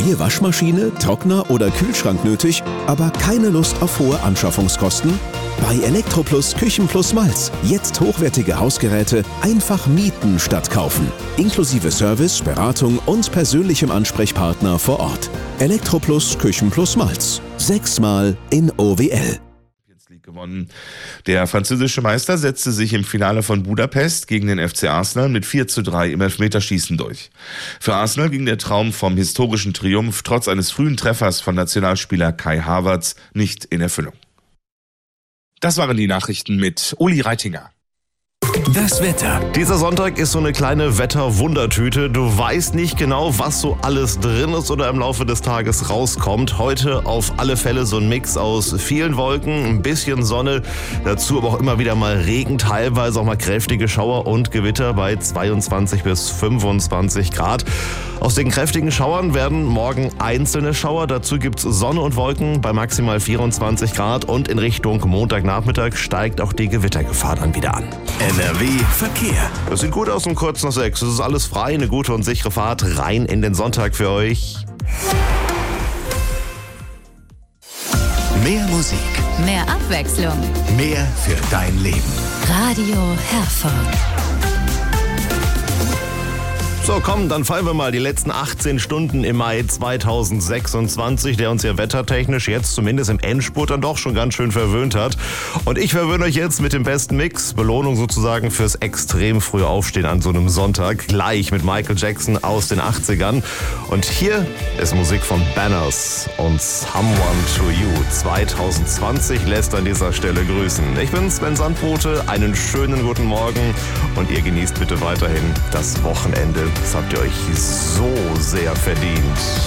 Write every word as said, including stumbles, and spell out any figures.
Neue Waschmaschine, Trockner oder Kühlschrank nötig, aber keine Lust auf hohe Anschaffungskosten? Bei Elektroplus Küchenplus Malz. Jetzt hochwertige Hausgeräte einfach mieten statt kaufen. Inklusive Service, Beratung und persönlichem Ansprechpartner vor Ort. Elektroplus Küchenplus Malz. Sechsmal in O W L. Gewonnen. Der französische Meister setzte sich im Finale von Budapest gegen den F C Arsenal mit vier zu drei im Elfmeterschießen durch. Für Arsenal ging der Traum vom historischen Triumph trotz eines frühen Treffers von Nationalspieler Kai Havertz nicht in Erfüllung. Das waren die Nachrichten mit Uli Reitinger. Das Wetter. Dieser Sonntag ist so eine kleine Wetterwundertüte. Du weißt nicht genau, was so alles drin ist oder im Laufe des Tages rauskommt. Heute auf alle Fälle so ein Mix aus vielen Wolken, ein bisschen Sonne, dazu aber auch immer wieder mal Regen, teilweise auch mal kräftige Schauer und Gewitter bei zweiundzwanzig bis fünfundzwanzig Grad. Aus den kräftigen Schauern werden morgen einzelne Schauer. Dazu gibt's Sonne und Wolken bei maximal vierundzwanzig Grad und in Richtung Montagnachmittag steigt auch die Gewittergefahr dann wieder an. N R W Verkehr. Das sieht gut aus um kurz nach sechs. Es ist alles frei, eine gute und sichere Fahrt rein in den Sonntag für euch. Mehr Musik. Mehr Abwechslung. Mehr für dein Leben. Radio Herford. So, komm, dann feiern wir mal die letzten achtzehn Stunden im Mai zweitausendsechsundzwanzig, der uns ja wettertechnisch jetzt zumindest im Endspurt dann doch schon ganz schön verwöhnt hat. Und ich verwöhne euch jetzt mit dem besten Mix, Belohnung sozusagen fürs extrem frühe Aufstehen an so einem Sonntag, gleich mit Michael Jackson aus den achtzigern. Und hier ist Musik von Banners und Someone to You. zweitausendzwanzig lässt an dieser Stelle grüßen. Ich bin Sven Sandbote, einen schönen guten Morgen und ihr genießt bitte weiterhin das Wochenende. Das habt ihr euch so sehr verdient.